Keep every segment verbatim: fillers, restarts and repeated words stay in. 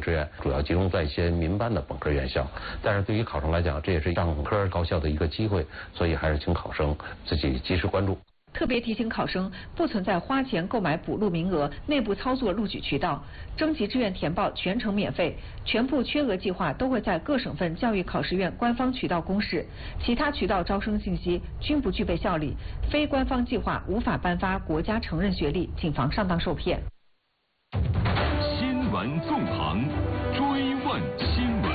志愿主要集中在一些民办的本科院校，但是对于考生来讲，这也是上本科高校的一个机会，所以还是请考生自己及时关注。 特别提醒考生，不存在花钱购买补录名额、内部操作录取渠道。征集志愿填报全程免费，全部缺额计划都会在各省份教育考试院官方渠道公示，其他渠道招生信息均不具备效力，非官方计划无法颁发国家承认学历，谨防上当受骗。 新闻纵横，追问新闻。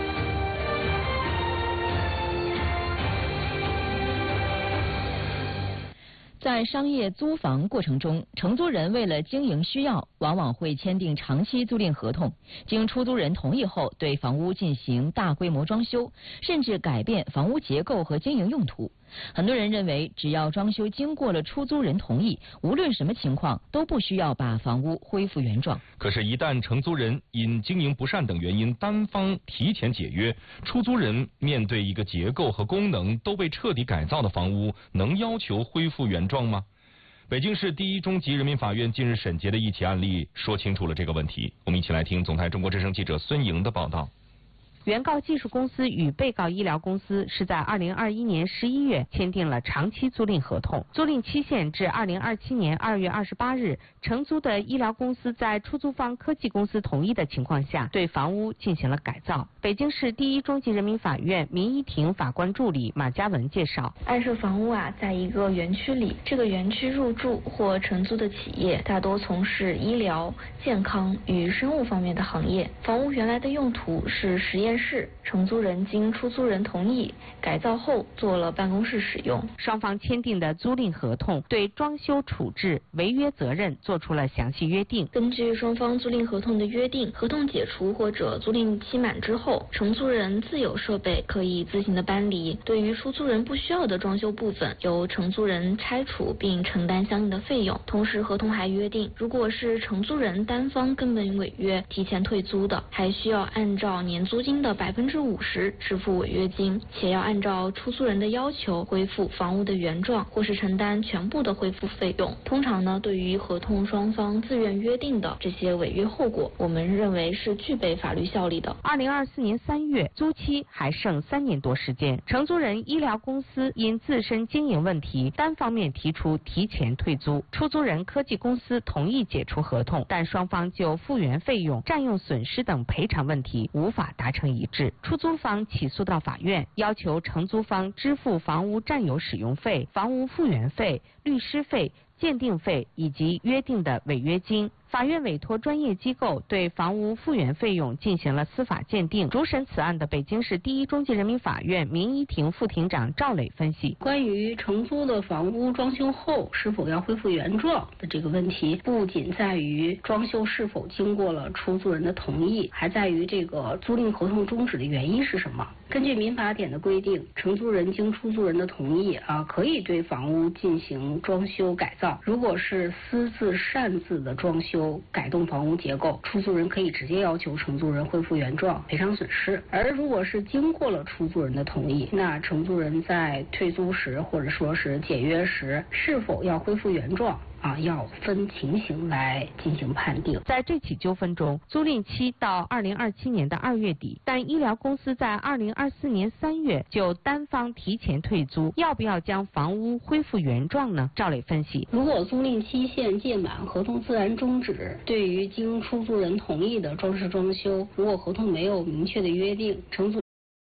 在商业租房过程中，承租人为了经营需要，往往会签订长期租赁合同，经出租人同意后，对房屋进行大规模装修，甚至改变房屋结构和经营用途。很多人认为，只要装修经过了出租人同意，无论什么情况都不需要把房屋恢复原状。 可是，一旦承租人因经营不善等原因单方提前解约，出租人面对一个结构和功能都被彻底改造的房屋，能要求恢复原状吗？北京市第一中级人民法院近日审结的一起案例说清楚了这个问题。我们一起来听总台中国之声记者孙莹的报道。 原告技术公司与被告医疗公司是在二零二一年十一月签订了长期租赁合同，租赁期限至二零二七年二月二十八日。承租的医疗公司在出租方科技公司同意的情况下，对房屋进行了改造。北京市第一中级人民法院民一庭法官助理马嘉文介绍， 案涉房屋啊，在一个园区里，这个园区入驻或承租的企业大多从事医疗、健康与生物方面的行业。房屋原来的用途是实验室，承租人经出租人同意改造后做了办公室使用。 双方签订的租赁合同对装修处置、违约责任做出了详细约定。 根据双方租赁合同的约定，合同解除或者租赁期满之后，承租人自有设备可以自行的搬离。对于出租人不需要的装修部分，由承租人拆除并承担相应的费用。同时，合同还约定，如果是承租人单方根本违约提前退租的，还需要按照年租金的百分之五十支付违约金，且要按照出租人的要求恢复房屋的原状，或是承担全部的恢复费用。通常呢，对于合同双方自愿约定的这些违约后果，我们认为是具备法律效力的。 二零二四年三月，租期还剩三年多时间，承租人医疗公司因自身经营问题，单方面提出提前退租，出租人科技公司同意解除合同，但双方就复原费用、占用损失等赔偿问题无法达成一致。出租方起诉到法院，要求承租方支付房屋占有使用费、房屋复原费、律师费、鉴定费以及约定的违约金。法院委托专业机构对房屋复原费用进行了司法鉴定。主审此案的北京市第一中级人民法院民一庭副庭长赵磊分析， 关于承租的房屋装修后是否要恢复原状的这个问题，不仅在于装修是否经过了出租人的同意，还在于这个租赁合同终止的原因是什么。根据民法典的规定，承租人经出租人的同意啊，可以对房屋进行装修改造。如果是私自擅自的装修改动房屋结构，出租人可以直接要求承租人恢复原状，赔偿损失。而如果是经过了出租人的同意，那承租人在退租时或者说是解约时，是否要恢复原状啊，要分情形来进行判定。 在这起纠纷中，租赁期到二零二七年的二月底，但医疗公司在二零二四年三月就单方提前退租，要不要将房屋恢复原状呢？赵磊分析， 如果租赁期限届满，合同自然终止，对于经出租人同意的装饰装修，如果合同没有明确的约定，承租